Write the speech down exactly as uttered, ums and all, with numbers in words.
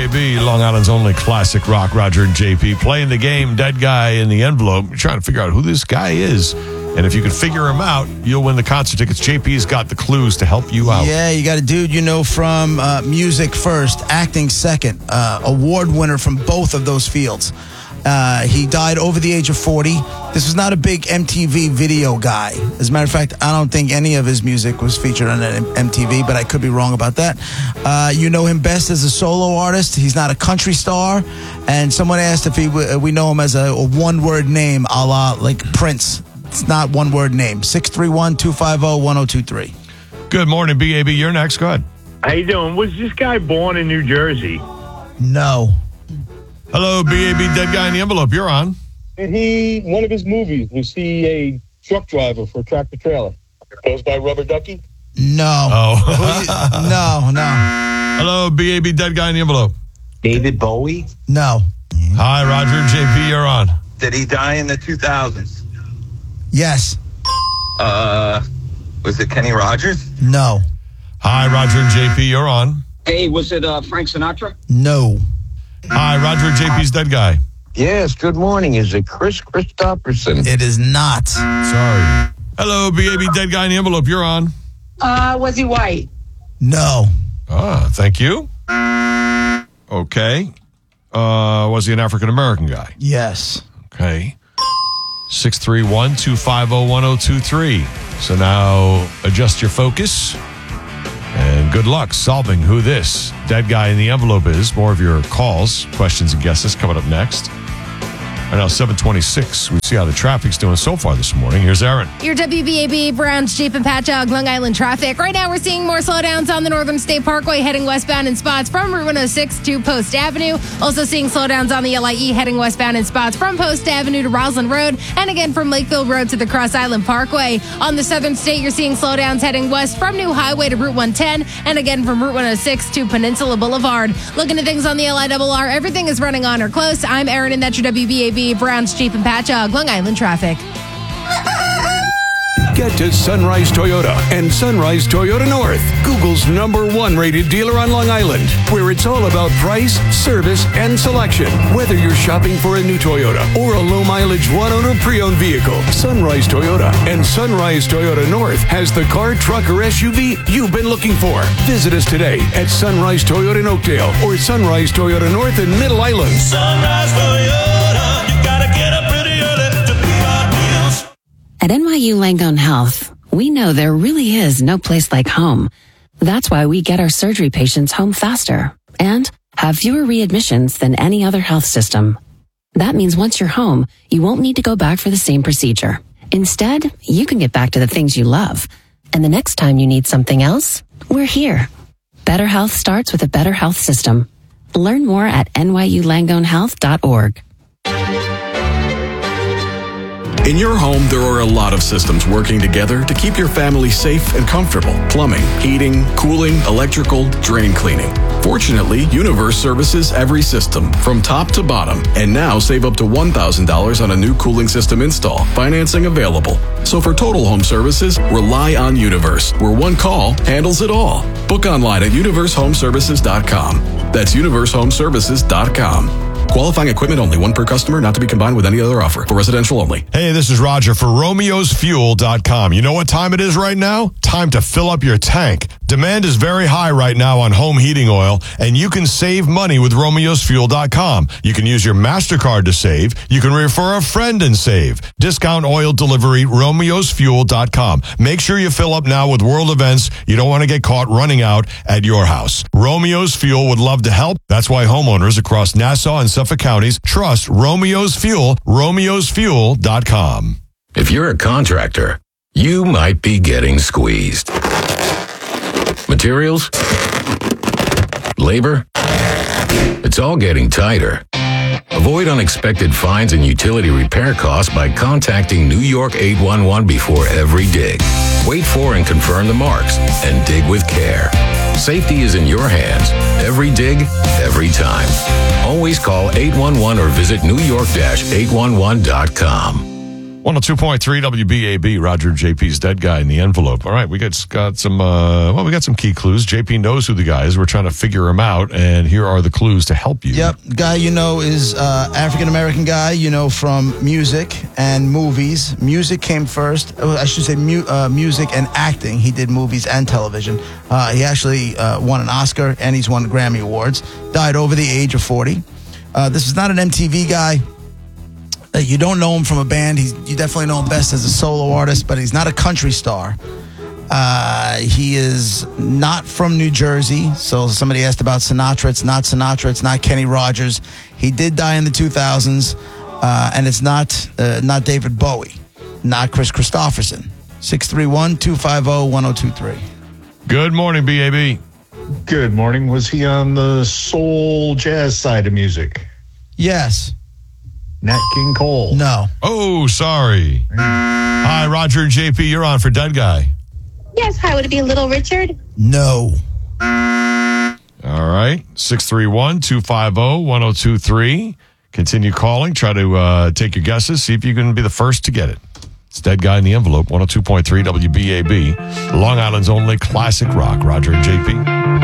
B, Long Island's only classic rock, Roger and J P, playing the game Dead Guy in the Envelope. You're trying to figure out who this guy is. And if you can figure him out, you'll win the concert tickets. J P's got the clues to help you out. Yeah, you got a dude you know from uh, music first, acting second, uh, award winner from both of those fields. Uh, he died over the age of forty. This was not a big M T V video guy. As a matter of fact, I don't think any of his music was featured on M T V, but I could be wrong about that. Uh, you know him best as a solo artist. He's not a country star. And someone asked if he w- we know him as a, a one-word name, a la like Prince. It's not one-word name. six three one, two five zero, one zero two three. Good morning, B A B. You're next. Go ahead. How you doing? Was this guy born in New Jersey? No. Hello, B A B, Dead Guy in the Envelope. You're on. And he, one of his movies, was he a truck driver for a tractor trailer? Goes by Rubber Ducky? No. Oh. no, no. Hello, B A B, Dead Guy in the Envelope. David Bowie? No. Hi, Roger and J P. You're on. Did he die in the two thousands? Yes. Uh, was it Kenny Rogers? No. Hi, Roger and J P. You're on. Hey, was it uh, Frank Sinatra? No. Hi, Roger and J P's Dead Guy. Yes, good morning. Is it Chris Christopherson? It is not. Sorry. Hello, B A B, Dead Guy in the Envelope. You're on. Uh, was he white? No. Ah, thank you. Okay. Uh, was he an African-American guy? Yes. Okay. six three one, two five zero, one zero two three. So now adjust your focus. And good luck solving who this Dead Guy in the Envelope is. More of your calls, questions, and guesses coming up next. Right now, seven twenty-six. We see how the traffic's doing so far this morning. Here's Aaron. Your W B A B, Browns, Jeep, and Patchogue, Long Island traffic. Right now, we're seeing more slowdowns on the Northern State Parkway heading westbound in spots from Route one oh six to Post Avenue. Also seeing slowdowns on the L I E heading westbound in spots from Post Avenue to Roslyn Road. And again, from Lakeville Road to the Cross Island Parkway. On the Southern State, you're seeing slowdowns heading west from New Highway to Route one ten. And again, from Route one oh six to Peninsula Boulevard. Looking at things on the L I R R, everything is running on or close. I'm Aaron, and that's your W B A B, Browns, Jeep, and Patchogue, Long Island traffic. Get to Sunrise Toyota and Sunrise Toyota North, Google's number one rated dealer on Long Island, where it's all about price, service, and selection. Whether you're shopping for a new Toyota or a low-mileage one-owner pre-owned vehicle, Sunrise Toyota and Sunrise Toyota North has the car, truck, or S U V you've been looking for. Visit us today at Sunrise Toyota in Oakdale or Sunrise Toyota North in Middle Island. Sunrise Toyota, you gotta get up pretty early to pay our bills. At N Y U Langone Health, we know there really is no place like home. That's why we get our surgery patients home faster and have fewer readmissions than any other health system. That means once you're home, you won't need to go back for the same procedure. Instead, you can get back to the things you love. And the next time you need something else, we're here. Better health starts with a better health system. Learn more at N Y U langone health dot org. In your home, there are a lot of systems working together to keep your family safe and comfortable. Plumbing, heating, cooling, electrical, drain cleaning. Fortunately, Universe services every system from top to bottom. And now save up to one thousand dollars on a new cooling system install. Financing available. So for total home services, rely on Universe, where one call handles it all. Book online at universe home services dot com. That's universe home services dot com. Qualifying equipment only, one per customer, not to be combined with any other offer. For residential only. Hey, this is Roger for Romeos Fuel dot com. You know what time it is right now? Time to fill up your tank. Demand is very high right now on home heating oil, and you can save money with Romeos Fuel dot com. You can use your MasterCard to save. You can refer a friend and save. Discount oil delivery, Romeos Fuel dot com. Make sure you fill up now with world events. You don't want to get caught running out at your house. Romeos Fuel would love to help. That's why homeowners across Nassau and Suffolk counties trust Romeos Fuel, Romeos Fuel dot com. If you're a contractor, you might be getting squeezed. Materials? Labor? It's all getting tighter. Avoid unexpected fines and utility repair costs by contacting New York eight one one before every dig. Wait for and confirm the marks and dig with care. Safety is in your hands. Every dig, every time. Always call eight one one or visit new york dash eight one one dot com. one oh two point three W B A B, Roger and J P's Dead Guy in the Envelope. All right, we got, got some, uh, well, we got some key clues. J P knows who the guy is. We're trying to figure him out, and here are the clues to help you. Yep, guy you know is uh, African-American guy, you know, from music and movies. Music came first. Oh, I should say mu- uh, music and acting. He did movies and television. Uh, he actually uh, won an Oscar, and he's won Grammy Awards. Died over the age of forty. Uh, this is not an M T V guy. Uh, you don't know him from a band. He's, you definitely know him best as a solo artist, but he's not a country star. Uh, he is not from New Jersey. So somebody asked about Sinatra. It's not Sinatra. It's not Kenny Rogers. He did die in the two thousands, uh, and it's not uh, not David Bowie, not Chris Christopherson. six three one, two five zero, one zero two three. Good morning, B A B. Good morning. Was he on the soul jazz side of music? Yes. Nat King Cole. No. Oh, sorry. Hi, Roger and J P. You're on for Dead Guy. Yes. Hi. Would it be Little Richard? No. All right. six three one, two five zero, one zero two three. Continue calling. Try to uh, take your guesses. See if you can be the first to get it. It's Dead Guy in the Envelope, one oh two point three W B A B. Long Island's only classic rock. Roger and J P.